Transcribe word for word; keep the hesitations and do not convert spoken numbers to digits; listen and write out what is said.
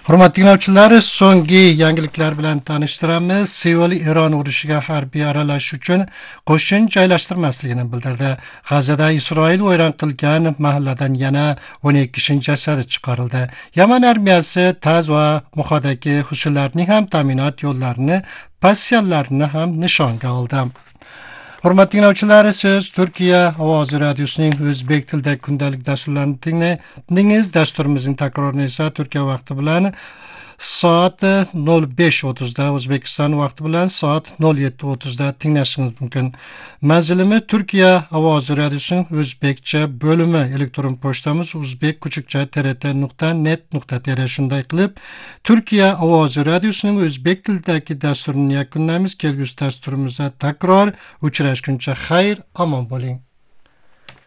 Hurmatli dinləyicilər, so'nggi yangiliklar bilan tanishtiramiz. Seul Eron urushiga harbiy aralashish uchun qo'shin joylashtirmasligini bildirdi. G'azada Isroil vayron qilgan mahalladan yana o'n ikki kishining jasadi chiqarildi. Yaman armiyasi Taz va Muxodagi hushlarning ham ta'minot yo'llarini, pasiyallarini ham nishonga oldi. Hurmatli dinləyicilər, siz Turkiya Ovozi Radiosuning o'zbek tilida kundalik dasturlarini tingladingiz. Dasturimizning takrorni esa Turkiya vaqti bilan soat nol besh o'ttizda, O'zbekiston vaqti bilan soat nol yetti o'ttizda tinglashingiz mumkin. Manzilimiz Turkiya Ovozi Radiosuning o'zbekcha bo'limi. Elektron pochtamiz uzbek kuchukcha trt nuqta net nuqta tr. Shunday qilib, Turkiya Ovozi Radiosuning o'zbek tilidagi dasturini yakunlaymiz. Kelgusi dasturimizda takror uchrashguncha xayr, omon bo'ling.